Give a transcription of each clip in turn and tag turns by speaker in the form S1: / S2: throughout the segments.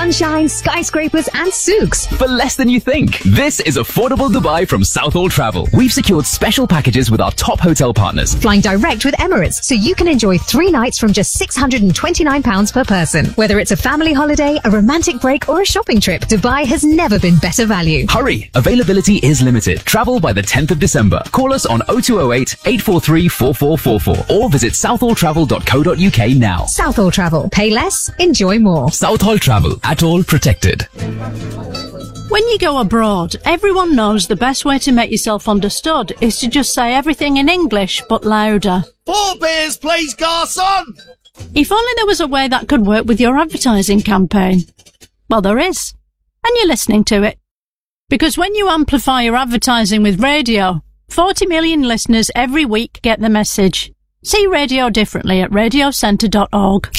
S1: sunshine, skyscrapers and souks.
S2: For less than you think. This is affordable Dubai from Southall Travel. We've secured special packages with our top hotel partners.
S1: Flying direct with Emirates, so you can enjoy 3 nights from just £629 per person. Whether it's a family holiday, a romantic break or a shopping trip, Dubai has never been better value.
S2: Hurry! Availability is limited. Travel by the 10th of December. Call us on 0208 843 4444 or visit southalltravel.co.uk now.
S1: Southall Travel. Pay less, enjoy more.
S2: Southall Travel. At all protected.
S3: When you go abroad, everyone knows the best way to make yourself understood is to just say everything in English, but louder.
S4: 4 beers, please, garçon!
S3: If only there was a way that could work with your advertising campaign. Well, there is. And you're listening to it. Because when you amplify your advertising with radio, 40 million listeners every week get the message. See radio differently at radiocentre.org.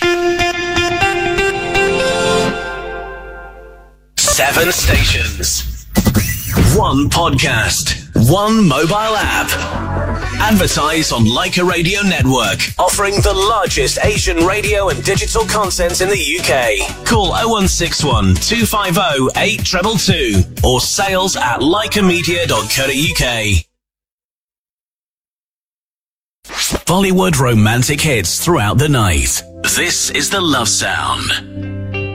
S5: 7 stations. 1 podcast. 1 mobile app. Advertise on Leica Radio Network, offering the largest Asian radio and digital content in the UK. Call 0161 250 8222 or sales@leicamedia.co.uk. Bollywood romantic hits throughout the night. This is the Love Sound.